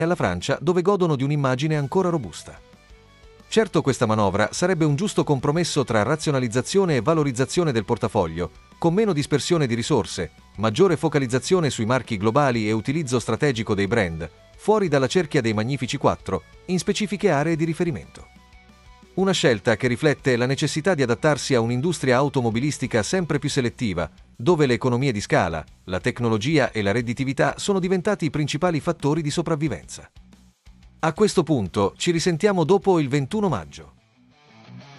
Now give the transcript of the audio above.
e alla Francia, dove godono di un'immagine ancora robusta. Certo, questa manovra sarebbe un giusto compromesso tra razionalizzazione e valorizzazione del portafoglio, con meno dispersione di risorse, maggiore focalizzazione sui marchi globali e utilizzo strategico dei brand, fuori dalla cerchia dei Magnifici 4, in specifiche aree di riferimento. Una scelta che riflette la necessità di adattarsi a un'industria automobilistica sempre più selettiva, dove le economie di scala, la tecnologia e la redditività sono diventati i principali fattori di sopravvivenza. A questo punto ci risentiamo dopo il 21 maggio.